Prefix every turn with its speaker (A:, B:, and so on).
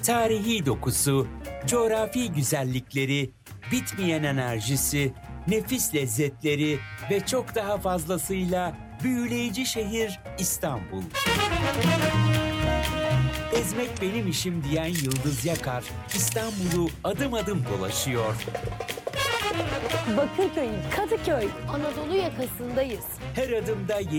A: Tarihi dokusu, coğrafi güzellikleri, bitmeyen enerjisi, nefis lezzetleri ve çok daha fazlasıyla büyüleyici şehir İstanbul. Ezmek benim işim diyen Yıldız Yakar, İstanbul'u adım adım dolaşıyor.
B: Bakırköy, Kadıköy, Anadolu yakasındayız.
A: Her adımda